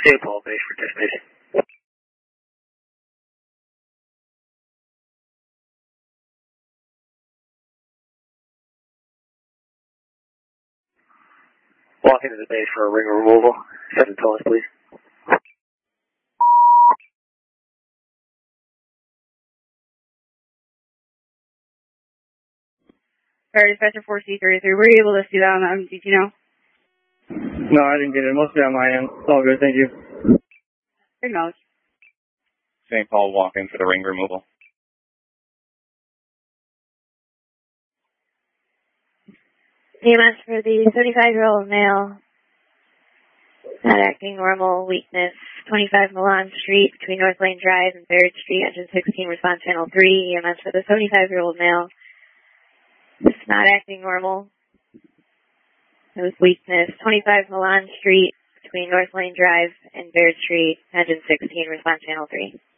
St. Paul base for destination. Walk into the base for a ring removal. 7 tallest, please. Sorry, Dispatcher 4C33. Were you able to see that on the MDT now? No, I didn't get it. Mostly on my end. It's all good, thank you. Acknowledge. St. Paul, walk in for the ring removal. EMS for the 35-year-old male, not acting normal, weakness, 25 Milan Street between North Lane Drive and Baird Street, engine 16, response channel 3. EMS for the 75-year-old male, not acting normal, with weakness, 25 Milan Street between North Lane Drive and Baird Street, engine 16, response channel 3.